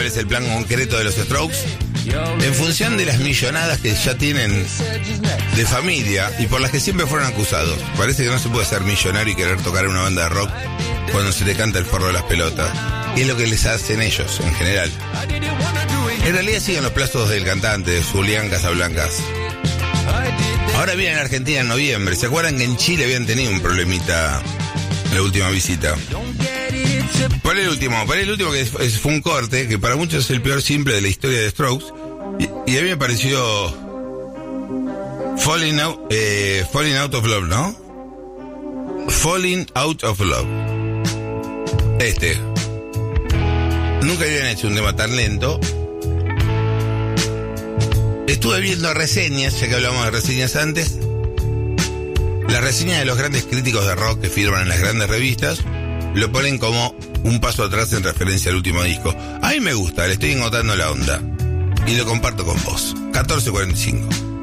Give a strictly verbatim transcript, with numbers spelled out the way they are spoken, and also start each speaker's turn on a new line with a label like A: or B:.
A: cuál es el plan concreto de los Strokes. En función de las millonadas que ya tienen de familia y por las que siempre fueron acusados. Parece que no se puede ser millonario y querer tocar una banda de rock cuando se te canta el forro de las pelotas. Y es lo que les hacen ellos, en general. En realidad siguen los plazos del cantante, Julián Casablancas. Ahora viene en Argentina en noviembre. ¿Se acuerdan que en Chile habían tenido un problemita la última visita? Por el último, por el último que es, fue un corte, que para muchos es el peor simple de la historia de Strokes. Y, y a mí me pareció Falling Out, eh, Falling Out of Love, ¿no? Falling Out of Love. Este. Nunca habían hecho un tema tan lento. Estuve viendo reseñas, ya que hablamos de reseñas antes. Las reseñas de los grandes críticos de rock que firman en las grandes revistas lo ponen como un paso atrás en referencia al último disco. A mí me gusta, le estoy encontrando la onda. Y lo comparto con vos. catorce cuarenta y cinco.